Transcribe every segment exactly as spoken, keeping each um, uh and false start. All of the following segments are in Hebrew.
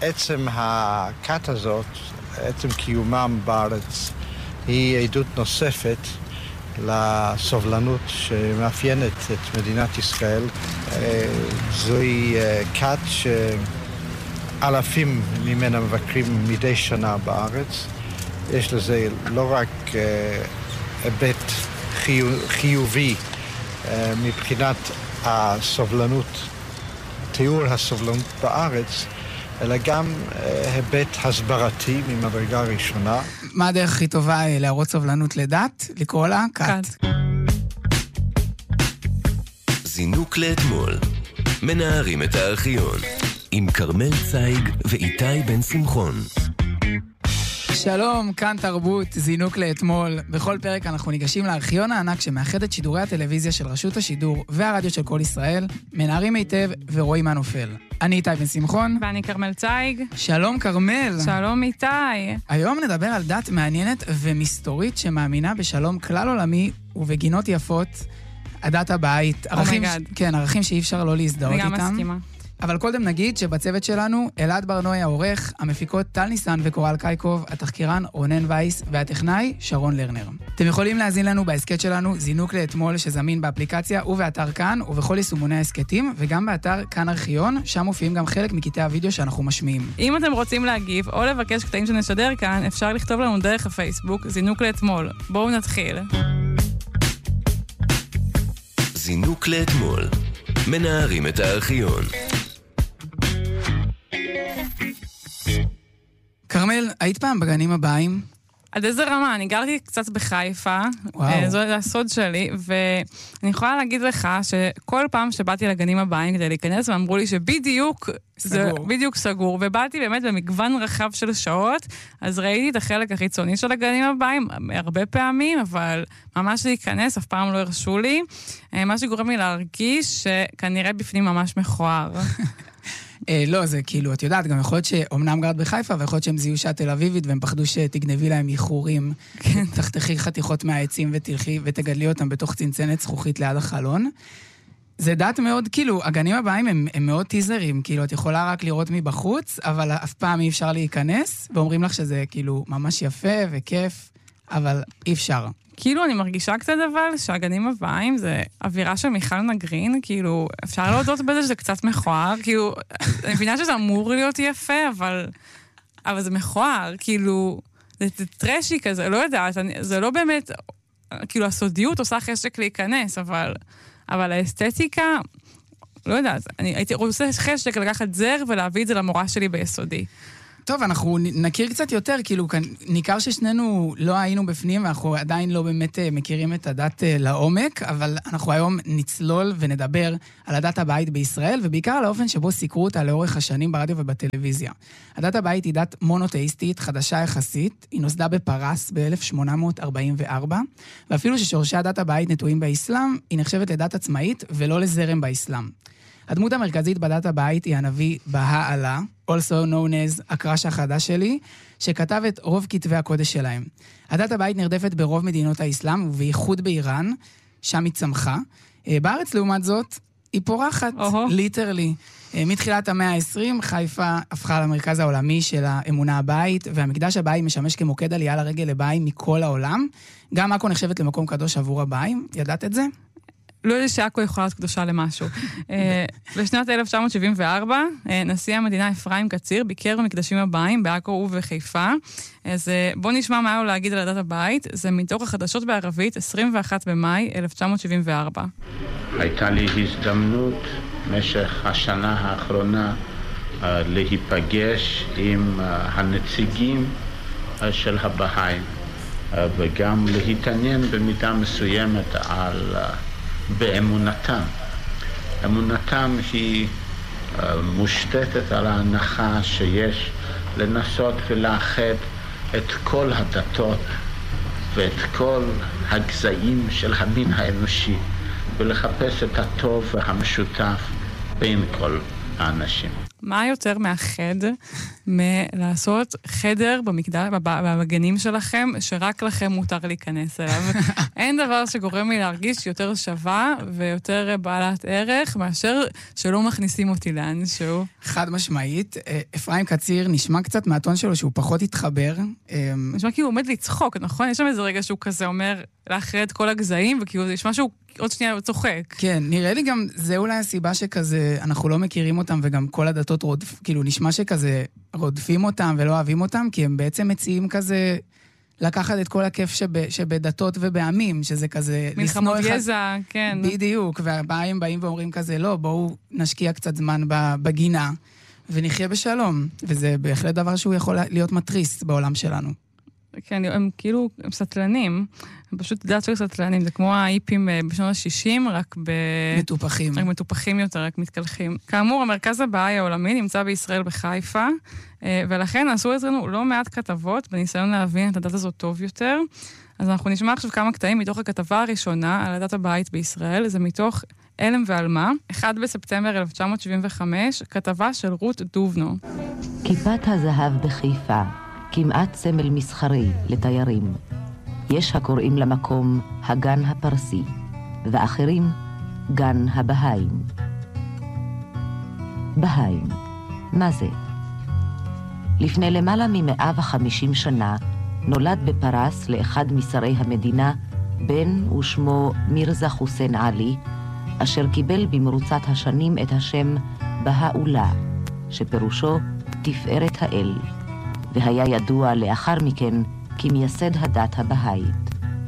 עצם הכת הזאת, עצם קיומם בארץ, היא עדות נוספת לסובלנות שמאפיינת את מדינת ישראל. זוהי כת שאלפים ממנה מבקרים מדי שנה בארץ. יש לזה לא רק היבט חיובי מבחינת הסובלנות, תיאור הסובלנות בארץ, אלא גם היבט הסברתי ממדרגה ראשונה. מה הדרך הכי טובה להראות סובלנות לדת? לקרוא לה כת. זינוק לאתמול. מנערים את הארכיון. עם קרמל צייג ואיתי בן שמחון. שלום, כאן תרבות, זינוק לאתמול. בכל פרק אנחנו ניגשים לארכיון הענק שמאחד את שידורי הטלוויזיה של רשות השידור והרדיו של כל ישראל, מנערים היטב ורואים מה נופל. אני איתי בן שמחון. ואני קרמל צייג. שלום קרמל. שלום איתי. היום נדבר על דת מעניינת ומסתורית שמאמינה בשלום כלל עולמי ובגינות יפות, הדת הבאית. ערכים, כן, ערכים שאי אפשר לא להזדהות איתם. אני גם מסכימה. אבל קודם נגיד שבצוות שלנו, אלעד ברנוי העורך, המפיקות טל ניסן וקורל קייקוב, התחקירן רונן וייס והטכנאי שרון לרנר. אתם יכולים להזין לנו בהסקט שלנו זינוק לאתמול שזמין באפליקציה ובאתר כאן ובכל יישומוני ההסקטים, וגם באתר כאן ארכיון, שם מופיעים גם חלק מקטעי הוידאו שאנחנו משמיעים. אם אתם רוצים להגיב או לבקש קטעים שנשדר כאן, אפשר לכתוב לנו דרך הפייסבוק זינוק לאתמול. בואו נתחיל. זינוק לאתמול. מנערים את הארכיון. קרמל, היית פעם בגנים הבאים? עד איזה רמה, אני גרתי קצת בחיפה, זה הסוד שלי, ואני יכולה להגיד לך שכל פעם שבאתי לגנים הבאים כדי להיכנס, ואמרו לי שבדיוק זה בדיוק סגור, ובאתי באמת במגוון רחב של שעות, אז ראיתי את החלק החיצוני של הגנים הבאים הרבה פעמים, אבל ממש להיכנס, אף פעם לא הרשו לי, מה שגורם לי להרגיש שכנראה בפנים ממש מכוער. לא, זה כאילו, את יודעת, גם יכול להיות שאומנם גרת בחיפה, ויכול להיות שהם זיהו שאת תל אביבית, והם פחדו שתגנבי להם איחורים, תחתכי חתיכות מהעצים ותלכי, ותגדלי אותם בתוך צנצנת זכוכית ליד החלון. זה דת מאוד, כאילו, הגנים הבאים הם, הם מאוד טיזרים, כאילו, את יכולה רק לראות מבחוץ, אבל אף פעם אי אפשר להיכנס, ואומרים לך שזה כאילו ממש יפה וכיף, אבל אי אפשר. כאילו, אני מרגישה קצת אבל שהגנים הבאים זה אווירה של מיכל נגרין, כאילו, אפשר להודות בזה שזה קצת מכוער, כאילו, אני מבינה שזה אמור להיות יפה, אבל, אבל זה מכוער, כאילו, זה, זה טרשי כזה, לא יודעת, אני, זה לא באמת, כאילו, הסודיות עושה חשק להיכנס, אבל, אבל האסתטיקה, לא יודעת, אני הייתי רוצה חשק לקחת זר ולהביא את זה למורה שלי ביסודי. טוב, אנחנו נכיר קצת יותר, כאילו, ניכר ששנינו לא היינו בפנים, ואנחנו עדיין לא באמת מכירים את הדת לעומק, אבל אנחנו היום נצלול ונדבר על הדת הבאית בישראל, ובעיקר על האופן שבו סיקרו אותה לאורך השנים ברדיו ובטלוויזיה. הדת הבאית היא דת מונותאיסטית, חדשה יחסית, היא נוסדה בפרס ב-אלף שמונה מאות ארבעים וארבע, ואפילו ששורשי הדת הבאית נטועים באסלאם, היא נחשבת לדת עצמאית ולא לזרם באסלאם. הדמות המרכזית בדת הבאית היא הנביא בהא'לה, also known as הקרש החדש שלי, שכתב את רוב כתבי הקודש שלהם. הדת הבאית נרדפת ברוב מדינות האסלאם, ובייחוד באיראן, שם היא צמחה. בארץ, לעומת זאת, היא פורחת, ליטרלי. מתחילת המאה ה-עשרים, חיפה הפכה למרכז העולמי של האמונה הבאית, והמקדש הבאי משמש כמוקד עלייה לרגל לבאים מכל העולם. גם עכו נחשבת למקום קדוש עבור הבאים. ידעת את זה? לא יודע שעכו יכולה להיות קדושה למשהו. בשנת אלף תשע מאות שבעים וארבע, נשיא המדינה אפרים קציר ביקר במקדשים הבאים בעכו ובחיפה. אז בוא נשמע מה היה לו להגיד על הדת הבאית. זה מתוך החדשות בערבית, עשרים ואחד במאי אלף תשע מאות שבעים וארבע. הייתה לי הזדמנות במשך השנה האחרונה להיפגש עם הנציגים של הבאים, וגם להתעניין במידה מסוימת על באמונתם. אמונתם היא uh, מושתתת על ההנחה שיש לנסות ולאחד את כל הדתות ואת כל הגזעים של המין האנושי ולחפש את הטוב והמשותף בין כל האנשים. מה יותר מאחד מלעשות חדר במקדש, במגנים שלכם, שרק לכם מותר להיכנס אליו. אין דבר שגורם לי להרגיש יותר שווה ויותר בעלת ערך, מאשר שלא מכניסים אותי לאנשהו. חד משמעית. אפרים קציר נשמע קצת מהטון שלו שהוא פחות התחבר. נשמע כאילו הוא עומד לצחוק, נכון? יש שם איזה רגע שהוא כזה אומר לאחרי את כל הגזעים, וכאילו זה נשמע שהוא עוד שנייה צוחק. כן, נראה לי גם, זה אולי הסיבה שכזה, אנחנו לא מכירים אותם, וגם כל הדתות רודף, כאילו נשמע שכזה רודפים אותם ולא אוהבים אותם, כי הם בעצם מציעים כזה לקחת את כל הכיף שב, שבדתות ובעמים, שזה כזה... מלחמות גזע, כן. בדיוק, והבאים באים ואומרים כזה, לא, בואו נשקיע קצת זמן בגינה, ונחיה בשלום. וזה בהחלט דבר שהוא יכול להיות מטריס בעולם שלנו. כן, הם כאילו, הם סטלנים, הם פשוט דת של סטלנים, זה כמו האיפים בשנות ה-שישים, רק ב... מטופחים. רק מטופחים יותר, רק מתקלחים. כאמור, המרכז הבאי העולמי נמצא בישראל בחיפה, ולכן עשו אצלנו לא מעט כתבות, בניסיון להבין את הדת הזאת טוב יותר. אז אנחנו נשמע עכשיו כמה קטעים מתוך הכתבה הראשונה על הדת הבאית בישראל, זה מתוך אלם ועלמה, אחד בספטמבר אלף תשע מאות שבעים וחמש, כתבה של רות דובנו. כיפת הזהב בחיפה. כמעט סמל מסחרי לתיירים. יש הקוראים למקום הגן הפרסי, ואחרים גן הבהאים. בהאים, מה זה? לפני למעלה מ-מאה וחמישים שנה נולד בפרס לאחד משרי המדינה בן ושמו מירזה חוסיין עלי, אשר קיבל במרוצת השנים את השם בהאולה, שפירושו תפארת האל. והיה ידוע לאחר מכן כמייסד הדת הבהאית.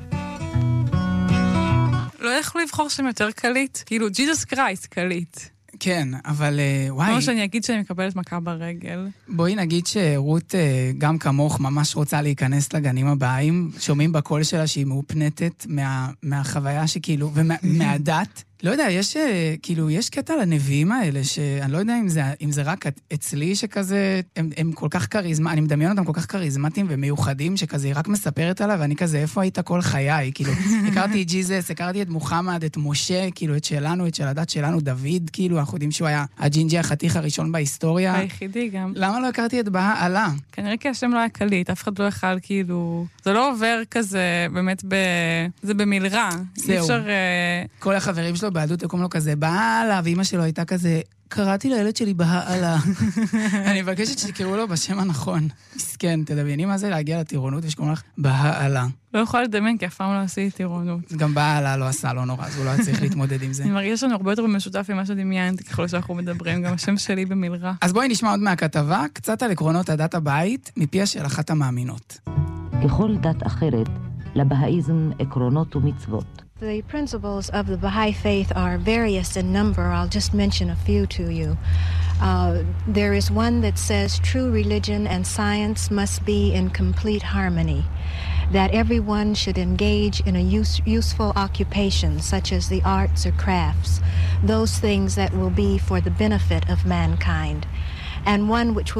לא יכלו לבחור שם יותר קליט? כאילו, ג'יזוס קרייסט קליט. כן, אבל וואי... כמו שאני אגיד שאני מקבלת מכה ברגל. בואי נגיד שרות גם כמוך ממש רוצה להיכנס לגנים הבאים, שומעים בקול שלה שהיא מאופנתת מה, מהחוויה שכאילו, ומהדת. לא יודע, יש כאילו, יש קטע לנביאים האלה, שאני לא יודע אם זה, אם זה רק אצלי שכזה, הם, הם כל כך קריזמה, אני מדמיין אותם כל כך קריזמטיים ומיוחדים, שכזה היא רק מספרת עליו, ואני כזה, איפה היית כל חיי? כאילו, הכרתי את ג'יזס, הכרתי את מוחמד, את משה, כאילו, את שלנו, את של הדת שלנו, דוד, כאילו, אנחנו יודעים שהוא היה הג'ינג'י החתיך הראשון בהיסטוריה. היחידי גם. למה לא הכרתי את בהאלה? כנראה כי השם לא היה קליט, אף אחד לא יכל, כאילו, זה לא עובר כזה, באמת ב... זה במלרה. זהו. אפשר, כל החברים שלו בעדות יקום לו כזה, בהאלה, ואמא שלו הייתה כזה, קראתי לילד שלי בהאלה. אני מבקשת שתקראו לו בשם הנכון. מסכן, תדמייני מה זה להגיע לטירונות, ושקוראים לך בהאלה. לא יכולה לדמיין, כי אף פעם לא עשיתי טירונות. גם בהאלה לא עשה, לא נורא, אז הוא לא צריך להתמודד עם זה. אני מרגיש לנו הרבה יותר במשותף עם מה שדמיינתי, ככל שאנחנו מדברים, גם השם שלי במלרה. אז בואי נשמע עוד מהכתבה, קצת על עקרונות הדת הבאית, מפיה של אחת המאמינות. ככל דת אחרת, לבהאיזם עקרונות ומצוות. The principles of the Baha'i faith are various in number. I'll just mention a few to you. Uh, there is one that says true religion and science must be in complete harmony, that everyone should engage in a use, useful occupation such as the arts or crafts, those things that will be for the benefit of mankind, and one which will